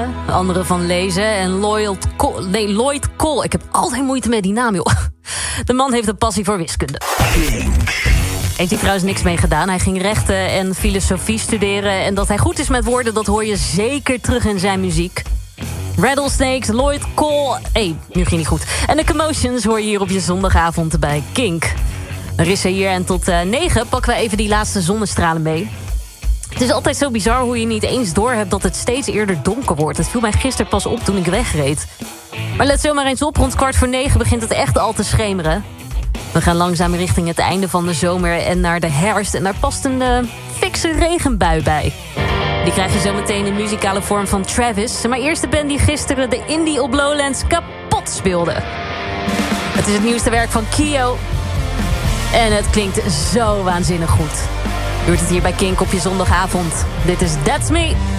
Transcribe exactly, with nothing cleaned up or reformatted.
schrijven, andere van lezen. En Lloyd Cole, nee, Lloyd Cole, ik heb altijd moeite met die naam, joh. De man heeft een passie voor wiskunde. Heeft hij trouwens niks mee gedaan. Hij ging rechten en filosofie studeren. En dat hij goed is met woorden, dat hoor je zeker terug in zijn muziek. Rattlesnakes, Lloyd Cole... Hé, hey, nu ging niet goed. En de Commotions hoor je hier op je zondagavond bij Kink. Er is er hier en tot uh, negen pakken we even die laatste zonnestralen mee. Het is altijd zo bizar hoe je niet eens doorhebt dat het steeds eerder donker wordt. Het viel mij gisteren pas op toen ik wegreed. Maar let zo maar eens op, rond kwart voor negen begint het echt al te schemeren. We gaan langzaam richting het einde van de zomer en naar de herfst. En daar past een uh, fikse regenbui bij. Die krijg je zo meteen in muzikale vorm van Travis. Maar eerst de band die gisteren de indie op Lowlands kapot speelde. Het is het nieuwste werk van Kio. En het klinkt zo waanzinnig goed. Je hoort het hier bij Kink op je zondagavond. Dit is That's Me.